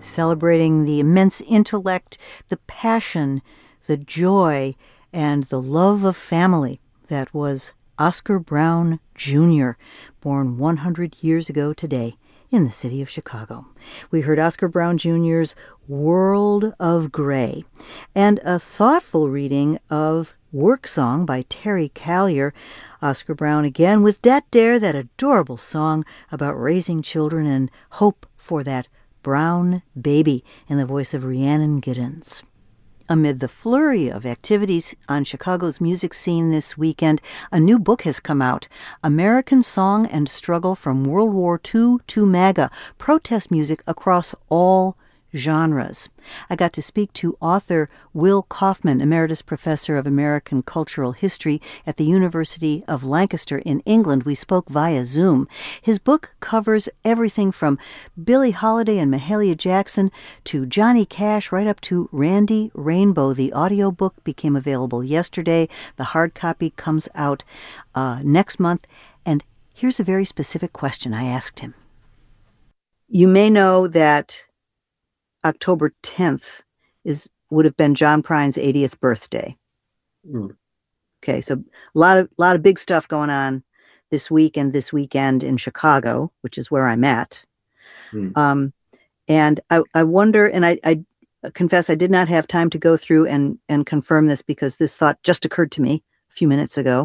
celebrating the immense intellect, the passion, the joy, and the love of family that was Oscar Brown Jr., born 100 years ago today in the city of Chicago. We heard Oscar Brown Jr.'s World of Gray and a thoughtful reading of Work Song by Terry Callier. Oscar Brown again with Dat Dare, that adorable song about raising children and hope for that brown baby, in the voice of Rhiannon Giddens. Amid the flurry of activities on Chicago's music scene this weekend, a new book has come out, American Song and Struggle from World War II to MAGA, protest music across all genres. I got to speak to author Will Kaufman, Emeritus Professor of American Cultural History at the University of Lancaster in England. We spoke via Zoom. His book covers everything from Billie Holiday and Mahalia Jackson to Johnny Cash, right up to Randy Rainbow. The audiobook became available yesterday. The hard copy comes out next month. And here's a very specific question I asked him. You may know that October 10th would have been John Prine's 80th birthday. Mm. Okay, so a lot of big stuff going on this week and this weekend in Chicago, which is where I'm at. Mm. And I wonder, and I confess I did not have time to go through and confirm this because this thought just occurred to me a few minutes ago.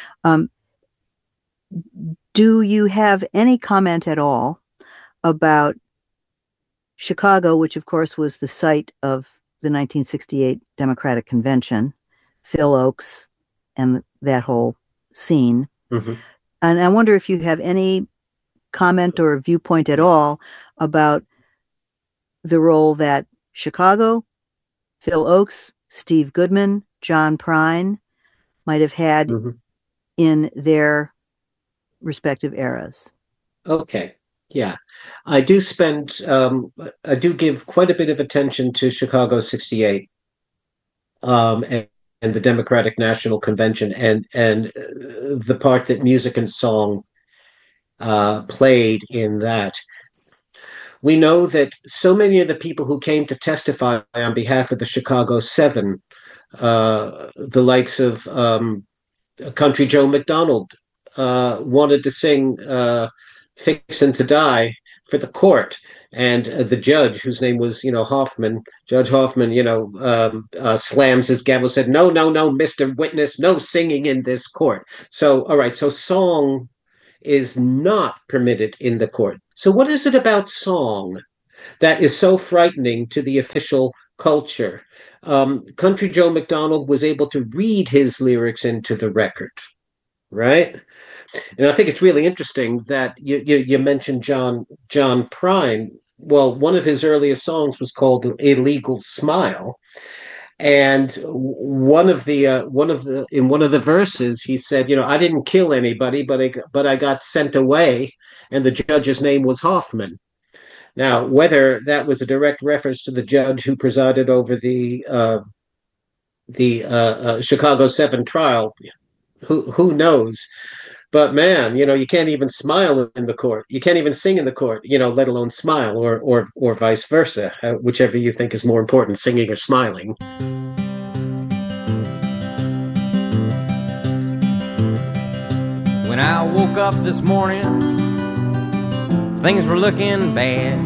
Do you have any comment at all about Chicago, which of course was the site of the 1968 Democratic Convention, Phil Oakes, and that whole scene? Mm-hmm. And I wonder if you have any comment or viewpoint at all about the role that Chicago, Phil Oakes, Steve Goodman, John Prine might have had mm-hmm. in their respective eras. Okay. Yeah, I do give quite a bit of attention to Chicago 68 and the Democratic National Convention and the part that music and song played in that. We know that so many of the people who came to testify on behalf of the Chicago Seven, the likes of Country Joe McDonald, wanted to sing Fixin' to Die for the court, and the judge, whose name was Hoffman, Judge Hoffman, slams his gavel, said, no, Mr. Witness, no singing in this court. So all right, so song is not permitted in the court. So what is it about song that is so frightening to the official culture? Country Joe McDonald was able to read his lyrics into the record, right? And I think it's really interesting that you mentioned John Prine. Well, one of his earliest songs was called "Illegal Smile," and in one of the verses he said, I didn't kill anybody, but I got sent away, and the judge's name was Hoffman. Now, whether that was a direct reference to the judge who presided over the Chicago 7 trial, who knows? But man, you can't even smile in the court. You can't even sing in the court, let alone smile, or vice versa, whichever you think is more important, singing or smiling. When I woke up this morning, things were looking bad.